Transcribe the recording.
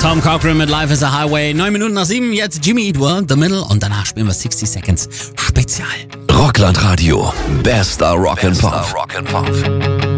Tom Cochrane mit Life is a Highway. 9 Minuten nach 7, jetzt Jimmy Eat World, The Middle und danach spielen wir 60 Seconds Spezial. Rockland Radio, bester Rock and Pop.